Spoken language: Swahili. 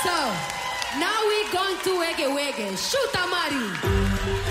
So, now we going to wege wege. Shoot Amari.